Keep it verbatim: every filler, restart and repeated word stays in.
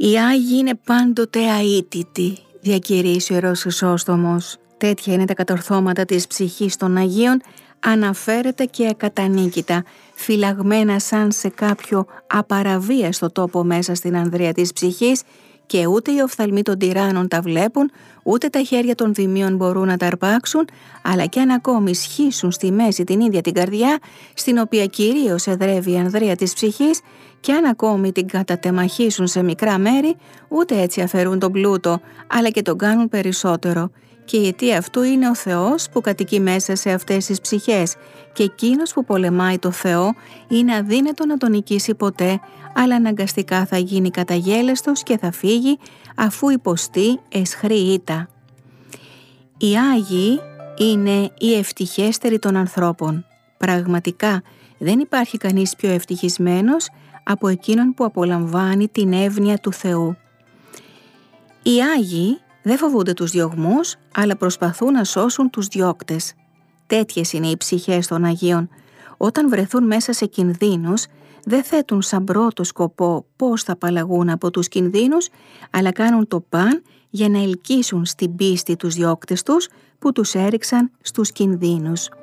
Οι Άγιοι είναι πάντοτε αίτητοι, διακηρύσει ο Ιερός Χρυσόστομος. Τέτοια είναι τα κατορθώματα της ψυχής των Αγίων, αναφέρεται και ακατανίκητα, φυλαγμένα σαν σε κάποιο απαραβίαστο τόπο μέσα στην ανδρεία της ψυχής, και ούτε οι οφθαλμοί των τυράννων τα βλέπουν, ούτε τα χέρια των δημίων μπορούν να τα αρπάξουν, αλλά κι αν ακόμη σχίσουν στη μέση την ίδια την καρδιά, στην οποία κυρίως εδρεύει η ανδρεία της ψυχής, και αν ακόμη την κατατεμαχίσουν σε μικρά μέρη, ούτε έτσι αφαιρούν τον πλούτο, αλλά και τον κάνουν περισσότερο. Και η αιτία αυτού είναι ο Θεός που κατοικεί μέσα σε αυτές τις ψυχές, και εκείνος που πολεμάει το Θεό είναι αδύνατο να τον νικήσει ποτέ, αλλά αναγκαστικά θα γίνει καταγέλαστος και θα φύγει αφού υποστεί αισχρή ήττα. Οι Άγιοι είναι οι ευτυχέστεροι των ανθρώπων. Πραγματικά δεν υπάρχει κανείς πιο ευτυχισμένος από εκείνον που απολαμβάνει την εύνοια του Θεού. Οι Άγιοι δεν φοβούνται τους διωγμούς, αλλά προσπαθούν να σώσουν τους διώκτες. Τέτοιες είναι οι ψυχές των Αγίων. Όταν βρεθούν μέσα σε κινδύνους, δεν θέτουν σαν πρώτο σκοπό πώς θα απαλλαγούν από τους κινδύνους, αλλά κάνουν το παν για να ελκύσουν στην πίστη τους διώκτες τους που τους έριξαν στους κινδύνους.